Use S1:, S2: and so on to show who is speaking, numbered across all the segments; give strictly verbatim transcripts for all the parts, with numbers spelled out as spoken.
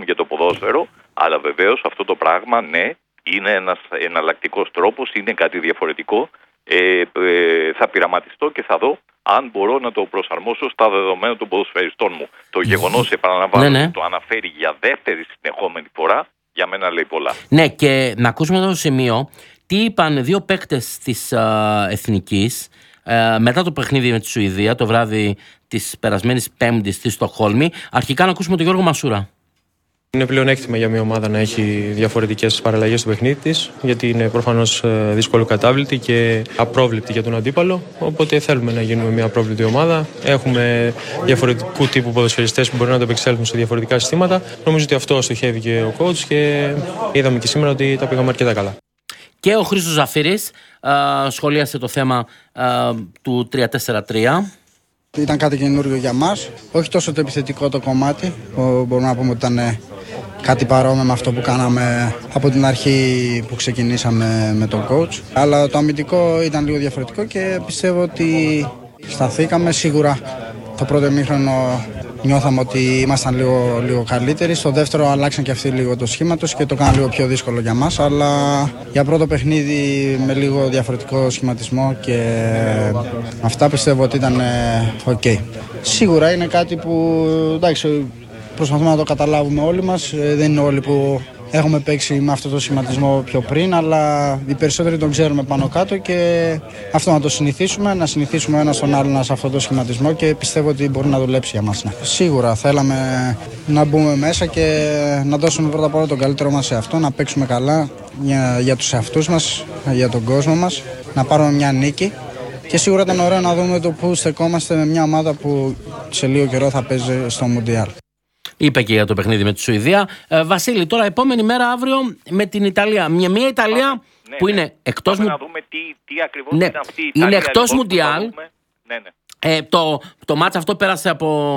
S1: ακόμη για το ποδόσφαιρο, αλλά βεβαίως αυτό το πράγμα, ναι, είναι ένας εναλλακτικός τρόπος, είναι κάτι διαφορετικό. Ε, ε, θα πειραματιστώ και θα δω αν μπορώ να το προσαρμόσω στα δεδομένα των ποδοσφαιριστών μου. Το γεγονός, επαναλαμβάνω, ναι, ναι. το αναφέρει για δεύτερη συνεχόμενη φορά, για μένα λέει πολλά.
S2: Ναι, και να ακούσουμε εδώ το σημείο τι είπαν δύο παίκτες της α, Εθνικής α, μετά το παιχνίδι με τη Σουηδία το βράδυ της περασμένης Πέμπτης στη Στοκχόλμη. Αρχικά να ακούσουμε τον Γιώργο Μασούρα.
S3: Είναι πλεονέκτημα για μια ομάδα να έχει διαφορετικές παραλλαγές στο παιχνίδι της, γιατί είναι προφανώς δύσκολο κατάβλητη και απρόβλεπτη για τον αντίπαλο. Οπότε θέλουμε να γίνουμε μια απρόβλεπτη ομάδα. Έχουμε διαφορετικού τύπου ποδοσφαιριστές που μπορούν να το επεξέλθουν σε διαφορετικά συστήματα. Νομίζω ότι αυτό στοχεύει και ο coach και είδαμε και σήμερα ότι τα πήγαμε αρκετά καλά.
S2: Και ο Χρήστος Ζαφύρης α, σχολίασε το θέμα α, του τρία τέσσερα τρία.
S4: Ήταν κάτι καινούριο για μας. Όχι τόσο το επιθετικό το κομμάτι. Μπορούμε να πούμε ότι ήταν κάτι παρόμοιο με αυτό που κάναμε από την αρχή που ξεκινήσαμε με τον coach. Αλλά το αμυντικό ήταν λίγο διαφορετικό και πιστεύω ότι σταθήκαμε σίγουρα. Το πρώτο ημίχρονο νιώθαμε ότι ήμασταν λίγο, λίγο καλύτεροι. Στο δεύτερο αλλάξαν και αυτοί λίγο το σχήμα τους και το κάναν λίγο πιο δύσκολο για μας. Αλλά για πρώτο παιχνίδι με λίγο διαφορετικό σχηματισμό και αυτά πιστεύω ότι ήταν οκ. Okay. Σίγουρα είναι κάτι που εντάξει, προσπαθούμε να το καταλάβουμε όλοι μας. Δεν είναι όλοι που έχουμε παίξει με αυτό το σχηματισμό πιο πριν, αλλά οι περισσότεροι τον ξέρουμε πάνω κάτω και αυτό να το συνηθίσουμε, να συνηθίσουμε ένα στον άλλον σε αυτό το σχηματισμό και πιστεύω ότι μπορεί να δουλέψει για μας. Ναι. Σίγουρα θέλαμε να μπούμε μέσα και να δώσουμε πρώτα απ' όλα τον καλύτερο μας σε αυτό, να παίξουμε καλά για, για τους εαυτούς μας, για τον κόσμο μας, να πάρουμε μια νίκη. Και σίγουρα ήταν ωραίο να δούμε το που στεκόμαστε με μια ομάδα που σε λίγο καιρό θα παίζει στο Μουντιάλ.
S2: Είπε και για το παιχνίδι με τη Σουηδία. Ε, Βασίλη, τώρα επόμενη μέρα αύριο με την Ιταλία. Μια, μια Ιταλία ναι, που ναι. είναι εκτός μου...
S1: να δούμε τι, τι ακριβώς
S2: ναι.
S1: είναι αυτή η Ιταλία.
S2: Είναι εκτός Μουντιάλ.
S1: Ναι, ναι.
S2: ε, το, το μάτς αυτό πέρασε από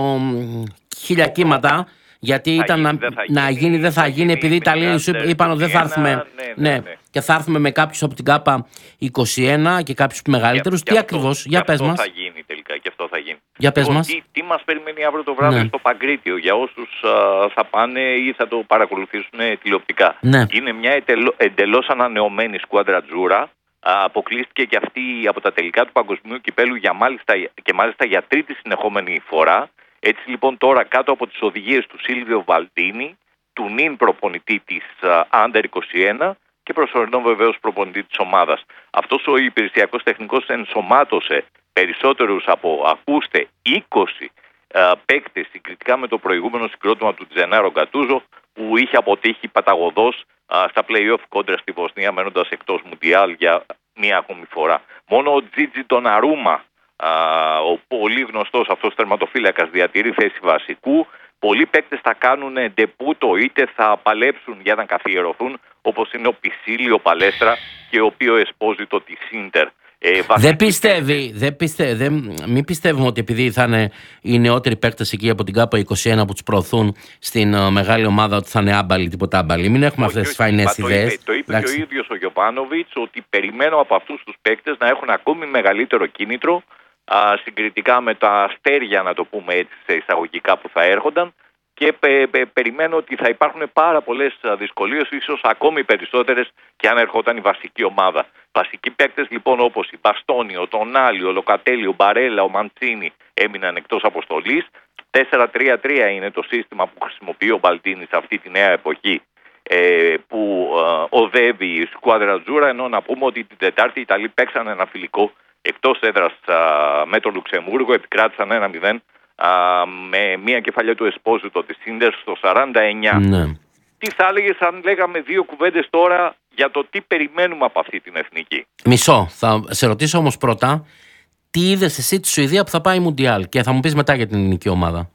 S2: χίλια κύματα. Γιατί θα ήταν γίνει, να, να γίνει, δεν θα, θα γίνει, γίνει, επειδή οι Ιταλοί είπαν ότι δεν θα έρθουμε. Ναι, ναι, ναι, ναι. Και θα έρθουμε με κάποιους από την ΚΑΠΑ είκοσι ένα και κάποιους μεγαλύτερους. Τι ακριβώς, για πες μας.
S1: Αυτό θα γίνει τελικά και αυτό θα γίνει.
S2: Για πες μας.
S1: Τι, τι μας περιμένει αύριο το βράδυ ναι. στο Παγκρίτιο για όσους α, θα πάνε ή θα το παρακολουθήσουν τηλεοπτικά.
S2: Ναι.
S1: Είναι μια εντελώς ανανεωμένη σκουάντρα Τζούρα. Αποκλείστηκε και αυτή από τα τελικά του Παγκοσμίου Κυπέλου για μάλιστα, και μάλιστα για τρίτη συνεχόμενη φορά. Έτσι λοιπόν τώρα κάτω από τις οδηγίες του Σίλβιο Βαλντίνη, του νυν προπονητή της Άντερ είκοσι ένα και προσωρινό βεβαίως προπονητή της ομάδας. Αυτός ο υπηρεσιακός τεχνικός ενσωμάτωσε περισσότερους από, ακούστε, είκοσι α, παίκτες συγκριτικά με το προηγούμενο συγκρότημα του Τζενάρο Γκατούζο που είχε αποτύχει παταγωδώς α, στα play-off κόντρα στη Βοσνία μένοντας εκτός Μουντιάλ για μία ακόμη φορά. Μόνο ο Τζίτζι Ντοναρούμα, Uh, ο πολύ γνωστός αυτός τερματοφύλακας διατηρεί θέση βασικού. Πολλοί παίκτες θα κάνουν ντεπούτο είτε θα παλέψουν για να καθιερωθούν, όπως είναι ο Πισίλη, ο Παλέστρα και ο οποίο Εσπόζιτο της Ίντερ. Ε,
S2: δεν πιστεύει, δεν πιστεύει, δεν, μην πιστεύουμε ότι επειδή θα είναι οι νεότεροι παίκτες εκεί από την ΚΑΠΑ είκοσι ένα που τους προωθούν στην uh, μεγάλη ομάδα ότι θα είναι άμπαλοι, τίποτα άμπαλοι. Μην έχουμε αυτές τις φαϊνές ιδέες.
S1: Το είπε, το είπε και ο ίδιος ο Γιοβάνοβιτς ότι περιμένω από αυτούς τους παίκτες να έχουν ακόμη μεγαλύτερο κίνητρο α, συγκριτικά με τα αστέρια, να το πούμε έτσι σε εισαγωγικά, που θα έρχονταν, και πε, πε, περιμένω ότι θα υπάρχουν πάρα πολλές δυσκολίες, ίσως ακόμη περισσότερες και αν ερχόταν η βασική ομάδα. Βασικοί παίκτες λοιπόν όπως η Μπαστόνι, ο Τονάλι, ο Λοκατέλη, ο Μπαρέλα, ο Μαντσίνι έμειναν εκτός αποστολής. τέσσερα τρία τρία είναι το σύστημα που χρησιμοποιεί ο Μπαλτίνη σε αυτή τη νέα εποχή ε, που ε, οδεύει η σκουάδρα Τζούρα, ενώ να πούμε ότι την Τετάρτη οι Ιταλοί παίξαν ένα φιλικό εκτός έδρας α, με το Λουξεμβούργο, επικράτησαν ένα μηδέν α, με μια κεφαλιά του Εσπόζιτο της Ίντερ στο σαράντα εννιά.
S2: Ναι.
S1: Τι θα έλεγες αν λέγαμε δύο κουβέντες τώρα για το τι περιμένουμε από αυτή την εθνική?
S2: Μισό. Θα σε ρωτήσω όμως πρώτα, τι είδες εσύ τη Σουηδία που θα πάει Μουντιάλ, και θα μου πεις μετά για την ελληνική ομάδα.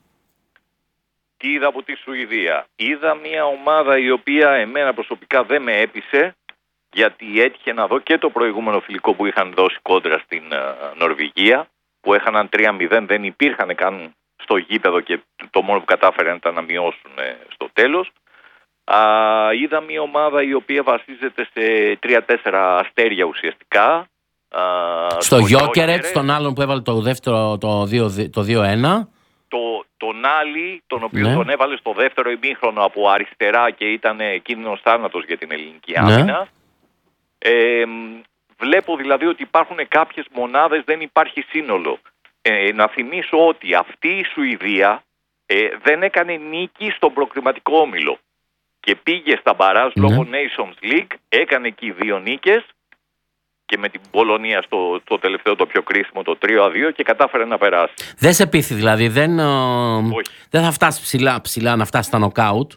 S1: Τι είδα από τη Σουηδία? Είδα μια ομάδα η οποία εμένα προσωπικά δεν με έπεισε, γιατί έτυχε να δω και το προηγούμενο φιλικό που είχαν δώσει κόντρα στην uh, Νορβηγία, που έχαναν τρία μηδέν, δεν υπήρχαν καν στο γήπεδο και το μόνο που κατάφεραν ήταν να μειώσουν ε, στο τέλος. Uh, είδα μια ομάδα η οποία βασίζεται σε τρία τέσσερα αστέρια ουσιαστικά. Uh,
S2: στο Γιόκερετ, στον άλλον που έβαλε το δεύτερο, το δύο ένα.
S1: το, τον Άλλη, τον οποίο
S2: ναι.
S1: τον έβαλε στο δεύτερο ημίχρονο από αριστερά και ήταν κίνδυνος θάνατος για την ελληνική άμυνα. Ναι. Ε, βλέπω δηλαδή ότι υπάρχουν κάποιες μονάδες, δεν υπάρχει σύνολο. Ε, να θυμίσω ότι αυτή η Σουηδία ε, δεν έκανε νίκη στον προκριματικό όμιλο και πήγε στα μπαράζ ναι. λόγω Nations League, έκανε εκεί δύο νίκες και με την Πολωνία στο, το τελευταίο το πιο κρίσιμο το τρία δύο και κατάφερε να περάσει.
S2: Δεν σε πείθει δηλαδή, δεν, δεν θα φτάσει ψηλά, ψηλά να φτάσει στα νοκάουτ.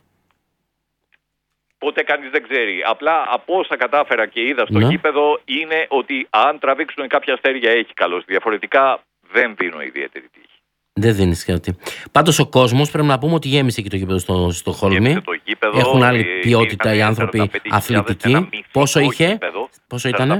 S1: Ποτέ κανείς δεν ξέρει. Απλά από όσα κατάφερα και είδα στο ναι. γήπεδο είναι ότι αν τραβήξουν κάποια αστέρια έχει καλώς. Διαφορετικά δεν δίνω ιδιαίτερη τύχη.
S2: Δεν δίνει κάτι. Πάντως ο κόσμος πρέπει να πούμε ότι γέμισε και το γήπεδο στο, στο Χόλμη. Έχουν άλλη ποιότητα οι άνθρωποι αθλητικοί. Πόσο είχε, πόσο ήτανε?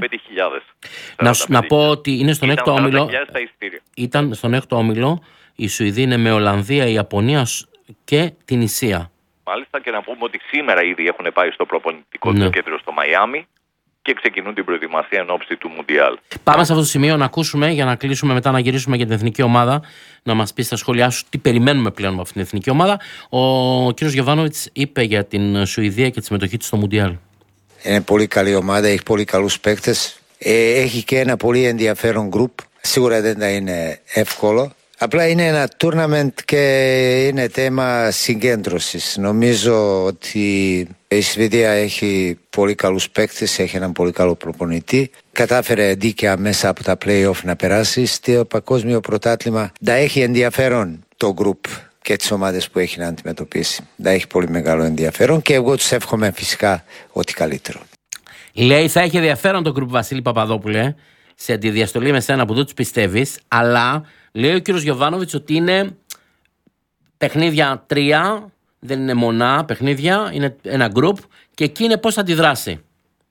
S2: Να, να πω ότι είναι στον έκτο όμιλο. Ήταν στον έκτο όμιλο. Η Σουηδία είναι με Ολλανδία, η Ιαπωνία και την Ισία.
S1: Μάλιστα, και να πούμε ότι σήμερα ήδη έχουν πάει στο προπονητικό ναι. κέντρο στο Μαϊάμι και ξεκινούν την προετοιμασία εν ώψη του Μουντιάλ.
S2: Πάμε σε αυτό το σημείο να ακούσουμε, για να κλείσουμε μετά να γυρίσουμε για την εθνική ομάδα, να μας πει στα σχόλιά σου τι περιμένουμε πλέον από αυτήν την εθνική ομάδα. Ο κ. Γιοβάνοβιτς είπε για την Σουηδία και τη συμμετοχή της στο Μουντιάλ.
S5: Είναι πολύ καλή ομάδα, έχει πολύ καλούς παίκτες. Ε, έχει και ένα πολύ ενδιαφέρον γκρουπ. Σίγουρα δεν θα είναι εύκολο. Απλά είναι ένα tournament και είναι θέμα συγκέντρωσης. Νομίζω ότι η Σουηδία έχει πολύ καλούς παίκτες, έχει έναν πολύ καλό προπονητή. Κατάφερε δίκαια μέσα από τα play-off να περάσει. Στο παγκόσμιο πρωτάθλημα θα έχει ενδιαφέρον το group και τις ομάδες που έχει να αντιμετωπίσει. Θα έχει πολύ μεγάλο ενδιαφέρον και εγώ τους εύχομαι φυσικά ό,τι καλύτερο.
S2: Λέει θα έχει ενδιαφέρον το group, Βασίλη Παπαδόπουλε, σε αντιδιαστολή με σένα που δεν τους πιστεύεις, αλλά λέει ο κύριος Γιοβάνοβιτς ότι είναι παιχνίδια τρία, δεν είναι μονά παιχνίδια, είναι ένα γκρουπ και εκεί είναι πώς θα αντιδράσει.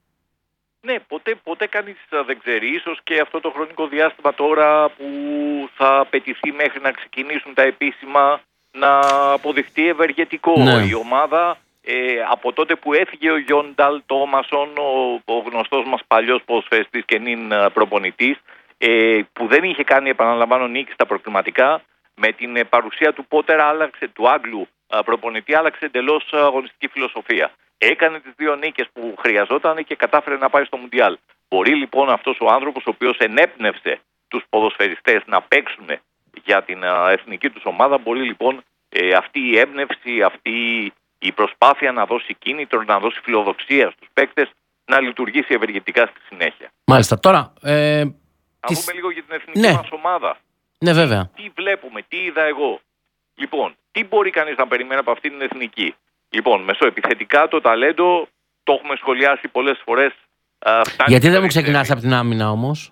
S1: Ναι, ποτέ, ποτέ κανείς δεν ξέρει. Ίσως και αυτό το χρονικό διάστημα τώρα που θα απαιτηθεί μέχρι να ξεκινήσουν τα επίσημα να αποδειχτεί ευεργετικό. Ναι. Η ομάδα ε, από τότε που έφυγε ο Γιόνταλ Τόμασον, ο, ο γνωστός μας παλιός ποδοσφαιριστής και νυν προπονητής, Ε, που δεν είχε κάνει, επαναλαμβάνω, νίκη στα προκριματικά, με την ε, παρουσία του Πότερ, άλλαξε, του Άγγλου ε, προπονητή, άλλαξε εντελώς αγωνιστική φιλοσοφία. Έκανε τις δύο νίκες που χρειαζόταν και κατάφερε να πάει στο Μουντιάλ. Μπορεί λοιπόν αυτός ο άνθρωπος, ο οποίος ενέπνευσε τους ποδοσφαιριστές να παίξουν για την ε, εθνική τους ομάδα, μπορεί λοιπόν ε, αυτή η έμπνευση, αυτή η προσπάθεια να δώσει κίνητρο, να δώσει φιλοδοξία στους παίκτες, να λειτουργήσει ευεργετικά στη συνέχεια.
S2: Μάλιστα. Τώρα, ε...
S1: Να
S2: Τις...
S1: δούμε λίγο για την εθνική
S2: ναι.
S1: μας ομάδα.
S2: Ναι, βέβαια.
S1: Τι βλέπουμε, τι είδα εγώ. Λοιπόν, τι μπορεί κανείς να περιμένει από αυτή την εθνική. Λοιπόν, μεσοεπιθετικά το ταλέντο το έχουμε σχολιάσει πολλές φορές. Α,
S2: Γιατί δεν μου ξεκινάς από την άμυνα όμως?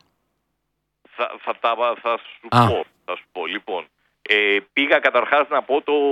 S1: Θα, θα, θα, θα, σου, πω, θα σου πω. Λοιπόν, ε, πήγα καταρχάς να πω το...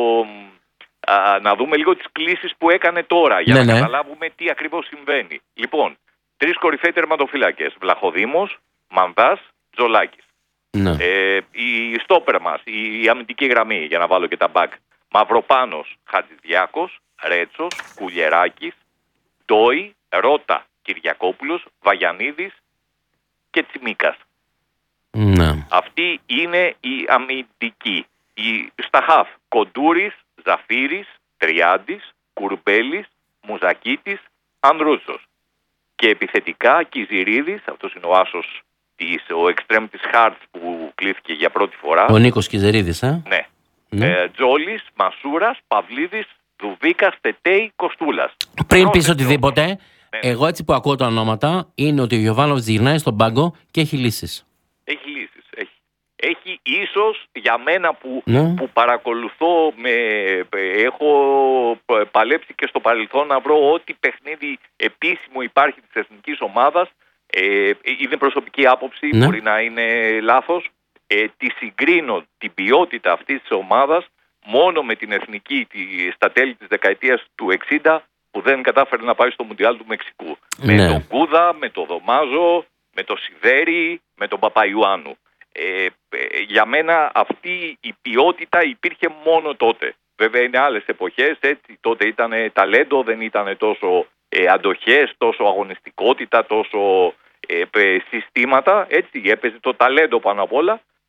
S1: Α, να δούμε λίγο τις κλήσεις που έκανε τώρα για ναι, να ναι. καταλάβουμε τι ακριβώς συμβαίνει. Λοιπόν, τρεις κορυφαίοι τερματοφύλακες. Βλαχοδήμος, Μανδάς, Τζολάκης. Ναι. Ε, η στόπερ μας, η, η αμυντική γραμμή, για να βάλω και τα μπακ. Μαυροπάνος, Χατζηδιάκος, Ρέτσος, Κουλιεράκης, Ντόι, Ρώτα, Κυριακόπουλος, Βαγιανίδης και Τσιμίκας.
S2: Ναι.
S1: Αυτή είναι η αμυντική. Η, στα χαφ, Κοντούρης, Ζαφύρης, Τριάντης, Κουρμπέλης, Μουζακίτης, Ανδρούσος. Και επιθετικά Κιζηρίδης, αυτός είναι ο άσος, της, ο εξτρέμ της Χάρτς που κλήθηκε για πρώτη φορά.
S2: Ο Νίκος Κιζηρίδης, ε?
S1: Ναι. ναι. Ε, Τζόλης, Μασούρας, Παυλίδης, Δουβίκας, Τετέι, Κοστούλας.
S2: Πριν πεις οτιδήποτε, ναι. εγώ έτσι που ακούω τα ονόματα, είναι ότι ο Γιοβάνοβιτς γυρνάει στον πάγκο και έχει λύσεις.
S1: Έχει λύσεις, έχει. Έχει ίσως για μένα που, ναι. που παρακολουθώ, με, έχω παλέψει και στο παρελθόν να βρω ό,τι παιχνίδι επίσημο υπάρχει της εθνικής ομάδας. Ε, είναι προσωπική άποψη, ναι. μπορεί να είναι λάθος. Ε, τη συγκρίνω την ποιότητα αυτής της ομάδας μόνο με την εθνική τη, στα τέλη της δεκαετίας του εξήντα που δεν κατάφερε να πάει στο Μουντιάλ του Μεξικού. Ναι. Με τον Κούδα, με τον Δωμάζο, με τον Σιδέρη, με τον Παπαϊωάννου. Ε, για μένα αυτή η ποιότητα υπήρχε μόνο τότε. Βέβαια είναι άλλες εποχές, έτσι, τότε ήταν ταλέντο, δεν ήταν τόσο ε, αντοχές, τόσο αγωνιστικότητα, τόσο ε, συστήματα, έτσι, έπαιζε το ταλέντο πάνω απ' όλα.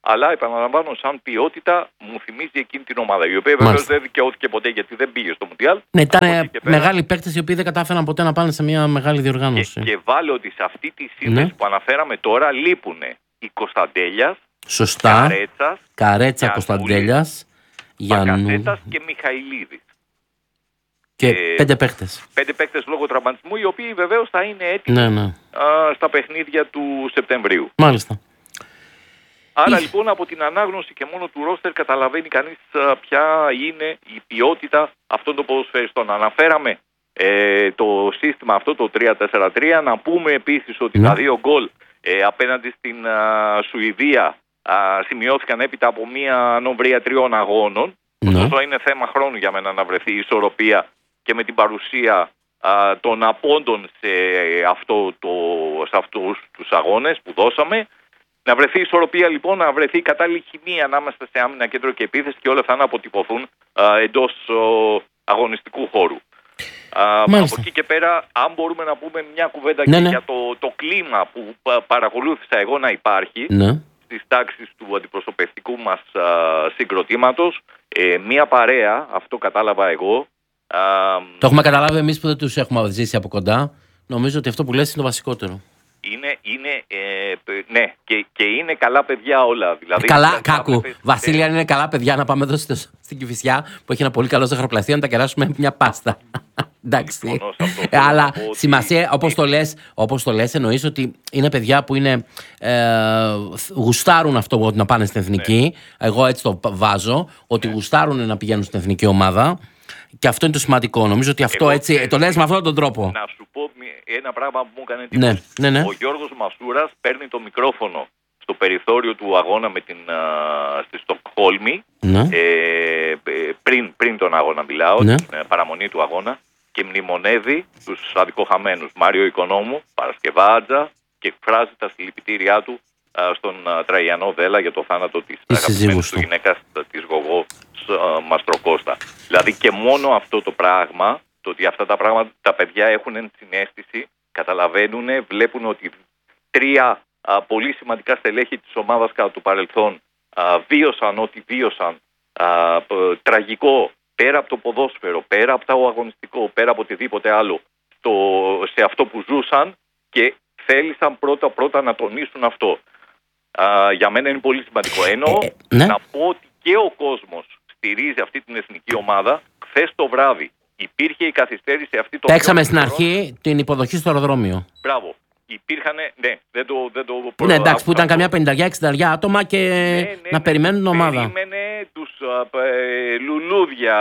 S1: αλλά επαναλαμβάνω, σαν ποιότητα μου θυμίζει εκείνη την ομάδα, η οποία βεβαίως δεν δικαιώθηκε ποτέ γιατί δεν πήγε στο Μουντιάλ.
S2: Ναι, ήταν μεγάλοι παίκτες οι οποίοι δεν κατάφεραν ποτέ να πάνε σε μια μεγάλη διοργάνωση.
S1: Και, και βάλω ότι σε αυτή τη σύνδεση, ναι, που αναφέραμε τώρα λείπουν η Κωνσταντέλιας,
S2: σωστά,
S1: Καρέτσας,
S2: Καρέτσα, Κωνσταντέλιας,
S1: Μπακασέτας και Μιχαηλίδης.
S2: Και ε, πέντε παίκτες.
S1: Πέντε παίκτες λόγω τραυματισμού, οι οποίοι βεβαίως θα είναι έτοιμοι, ναι, ναι, α, στα παιχνίδια του Σεπτεμβρίου.
S2: Μάλιστα.
S1: Άρα λοιπόν από την ανάγνωση και μόνο του ρόστερ καταλαβαίνει κανείς α, ποια είναι η ποιότητα αυτών των ποδοσφαιριστών. Αναφέραμε ε, το σύστημα αυτό, το τρία τέσσερα τρία. Να πούμε επίσης ότι ναι, τα δύο γκολ ε, απέναντι στην α, Σουηδία α, σημειώθηκαν έπειτα από μια νομβρία τριών αγώνων. Ναι. Ωστόσο είναι θέμα χρόνου για μένα να βρεθεί η ισορροπία και με την παρουσία α, των απόντων σε, αυτό το, σε αυτούς τους αγώνες που δώσαμε. Να βρεθεί η ισορροπία λοιπόν, να βρεθεί η κατάλληλη χημεία ανάμεσα σε άμυνα, κέντρο και επίθεση και όλα αυτά να αποτυπωθούν α, εντός ο, αγωνιστικού χώρου. Α, από εκεί και πέρα, αν μπορούμε να πούμε μια κουβέντα ναι, και ναι. για το, το κλίμα που πα, παρακολούθησα εγώ να υπάρχει, ναι, στις τάξεις του αντιπροσωπευτικού μας α, συγκροτήματος, ε, μια παρέα, αυτό κατάλαβα εγώ. Α,
S2: το έχουμε καταλάβει εμείς που δεν τους έχουμε ζήσει από κοντά. Νομίζω ότι αυτό που λες είναι το βασικότερο.
S1: Είναι, είναι, ε, ναι, και, και είναι καλά παιδιά όλα. Δηλαδή,
S2: καλά, δηλαδή, κάκου. Πες, Βασίλη, αν είναι καλά παιδιά, να πάμε εδώ στο, στην Κηφισιά που έχει ένα πολύ καλό ζαχαροπλαστείο να τα κεράσουμε με μια πάστα. Εντάξει. Ε, αλλά ότι... σημασία, όπως το λες, όπως το λες, εννοείς ότι είναι παιδιά που είναι, ε, γουστάρουν αυτό να πάνε στην εθνική. Ναι. Εγώ έτσι το βάζω, ότι ναι, γουστάρουν να πηγαίνουν στην εθνική ομάδα. Και αυτό είναι το σημαντικό. Νομίζω ότι αυτό εγώ, έτσι, ε, το λες με αυτόν τον τρόπο.
S1: Να σου πω ένα πράγμα που μου έκανε εντύπωση.
S2: Ναι, ναι, ναι.
S1: Ο Γιώργος Μασούρας παίρνει το μικρόφωνο στο περιθώριο του αγώνα με την, α, στη Στοκχόλμη, ναι, ε, πριν, πριν τον αγώνα μιλάω, ναι, την παραμονή του αγώνα, και μνημονεύει τους αδικοχαμένους Μάριο Οικονόμου, Παρασκευάτζα, και εκφράζει τα συλληπιτήριά του α, στον α, Τραγιανό Δέλα για το θάνατο της αγαπημένης του γυναίκας της Γογό Μαστροκώστα. Δηλαδή και μόνο αυτό το πράγμα, το ότι αυτά τα πράγματα τα παιδιά έχουν συναίσθηση, καταλαβαίνουν, βλέπουν ότι τρία α, πολύ σημαντικά στελέχη της ομάδας κατά το παρελθόν α, βίωσαν ό,τι βίωσαν, α, α, τραγικό, πέρα από το ποδόσφαιρο, πέρα από το αγωνιστικό, πέρα από οτιδήποτε άλλο, στο, σε αυτό που ζούσαν, και θέλησαν πρώτα πρώτα να τονίσουν αυτό. Α, για μένα είναι πολύ σημαντικό. Ενώ ε, ναι, να πω ότι και ο κόσμος στηρίζει αυτή την εθνική ομάδα. Χθες το βράδυ υπήρχε η καθυστέρηση αυτή το.
S2: Παίξαμε στην αρχή την υποδοχή στο αεροδρόμιο.
S1: Μπράβο. Υπήρχαν, ναι, δεν το. Δεν το προ...
S2: Ναι, εντάξει, που ήταν καμιά πενήντα εξήντα άτομα και ναι, ναι, να ναι, περιμένουν την ομάδα.
S1: Περίμενε τους ε, λουλούδια,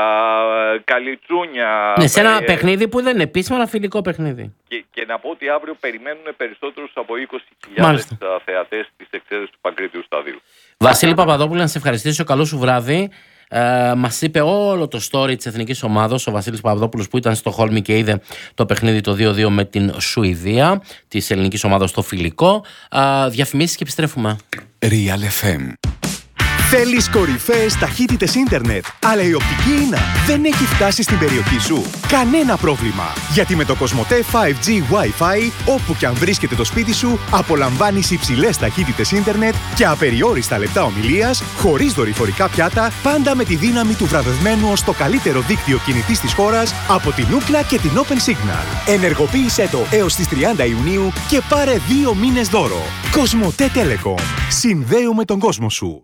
S1: καλιτσούνια.
S2: Ναι, σε ένα ε, παιχνίδι που δεν είναι επίσημο, ένα φιλικό παιχνίδι.
S1: Και, και να πω ότι αύριο περιμένουν περισσότερους από είκοσι χιλιάδες θεατές της εξέδεσης του Παγκρίτιου Σταδίου.
S2: Βασίλη Παπαδόπουλου, να σε ευχαριστήσω. Καλό σου βράδυ. Ε, μας είπε όλο το story της εθνικής ομάδος ο Βασίλης Παπαδόπουλος, που ήταν στο Χόλμη και είδε το παιχνίδι το δύο δύο με την Σουηδία της ελληνικής ομάδας στο φιλικό. Ε, διαφημίσεις και επιστρέφουμε.
S6: Real εφ εμ. Θέλεις κορυφαίες ταχύτητες ίντερνετ, αλλά η οπτική ίνα δεν έχει φτάσει στην περιοχή σου? Κανένα πρόβλημα, γιατί με το Κοσμοτέ φάιβ τζι Wi-Fi, όπου και αν βρίσκεται το σπίτι σου, απολαμβάνεις υψηλές ταχύτητες ίντερνετ και απεριόριστα λεπτά ομιλίας, χωρίς δορυφορικά πιάτα, πάντα με τη δύναμη του βραβευμένου ως το καλύτερο δίκτυο κινητής της χώρας από την Ookla και την Open Signal. Ενεργοποίησέ το έως τις τριάντα Ιουνίου και πάρε δύο μήνες δώρο. Κοσμοτέ Telecom. Συνδέουμε τον κόσμο σου.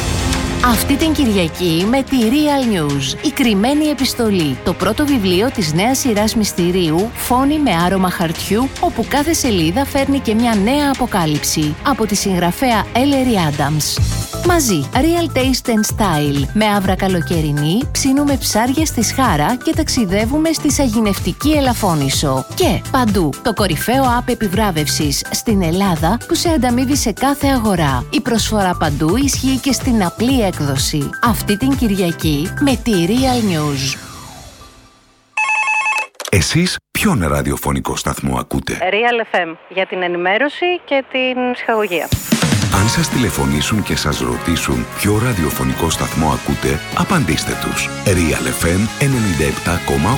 S7: Αυτή την Κυριακή με τη Real News, η κρυμμένη επιστολή, το πρώτο βιβλίο της νέας σειράς μυστηρίου «Φόνοι με άρωμα χαρτιού», όπου κάθε σελίδα φέρνει και μια νέα αποκάλυψη, από τη συγγραφέα Ellery Adams. Μαζί, Real Taste and Style, με άβρα καλοκαιρινή, ψήνουμε ψάρια στη Σχάρα και ταξιδεύουμε στη σαγηνευτική Ελαφώνησο. Και παντού, το κορυφαίο app επιβράβευσης στην Ελλάδα που σε ανταμείβει σε κάθε αγορά. Η προσφορά παντού ισχύει και στην απλή έκδοση. Αυτή την Κυριακή με τη Real News.
S6: Εσείς ποιον ραδιοφωνικό σταθμό ακούτε?
S8: Real εφ εμ, για την ενημέρωση και την ψυχαγωγία.
S6: Αν σας τηλεφωνήσουν και σας ρωτήσουν ποιο ραδιοφωνικό σταθμό ακούτε, απαντήστε τους. Real εφ εμ ενενήντα επτά κόμμα οκτώ.